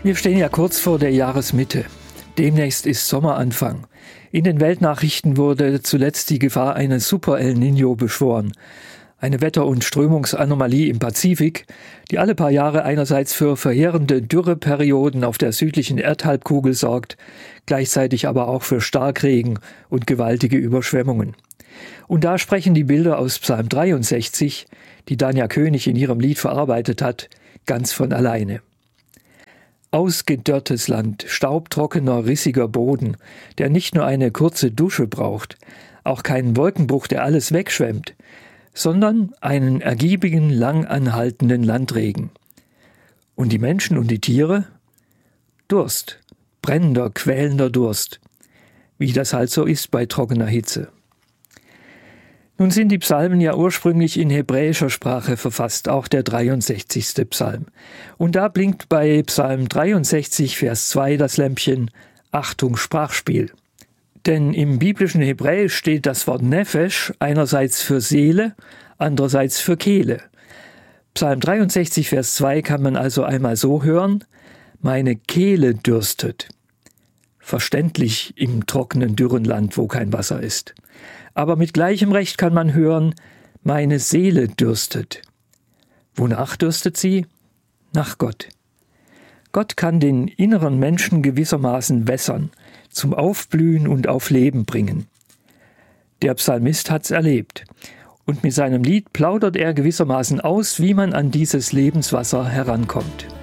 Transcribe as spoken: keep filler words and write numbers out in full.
Wir stehen ja kurz vor der Jahresmitte. Demnächst ist Sommeranfang. In den Weltnachrichten wurde zuletzt die Gefahr eines Super El Niño beschworen. Eine Wetter- und Strömungsanomalie im Pazifik, die alle paar Jahre einerseits für verheerende Dürreperioden auf der südlichen Erdhalbkugel sorgt, gleichzeitig aber auch für Starkregen und gewaltige Überschwemmungen. Und da sprechen die Bilder aus Psalm dreiundsechzig, die Danja König in ihrem Lied verarbeitet hat, ganz von alleine. Ausgedörrtes Land, staubtrockener, rissiger Boden, der nicht nur eine kurze Dusche braucht, auch keinen Wolkenbruch, der alles wegschwemmt, sondern einen ergiebigen, lang anhaltenden Landregen. Und die Menschen und die Tiere? Durst, brennender, quälender Durst, wie das halt so ist bei trockener Hitze. Nun sind die Psalmen ja ursprünglich in hebräischer Sprache verfasst, auch der dreiundsechzigste Psalm. Und da blinkt bei Psalm dreiundsechzig, Vers zwei das Lämpchen Achtung, Sprachspiel. Denn im biblischen Hebräisch steht das Wort Nefesh einerseits für Seele, andererseits für Kehle. Psalm dreiundsechzig, Vers zwei kann man also einmal so hören: Meine Kehle dürstet. Verständlich im trockenen, dürren Land, wo kein Wasser ist. Aber mit gleichem Recht kann man hören: Meine Seele dürstet. Wonach dürstet sie? Nach Gott. Gott kann den inneren Menschen gewissermaßen wässern, zum Aufblühen und Aufleben bringen. Der Psalmist hat's erlebt. Und mit seinem Lied plaudert er gewissermaßen aus, wie man an dieses Lebenswasser herankommt.